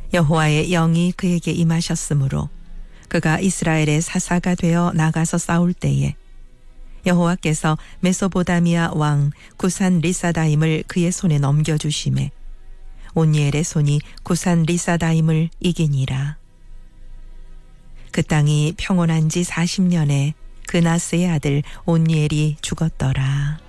여호와의 영이 그에게 임하셨으므로 그가 이스라엘의 사사가 되어 나가서 싸울 때에 여호와께서 메소보다미아 왕 구산 리사다임을 그의 손에 넘겨주심에 온니엘의 손이 구산 리사다임을 이기니라. 그 땅이 평온한 지 40년에 그나스의 아들 온니엘이 죽었더라.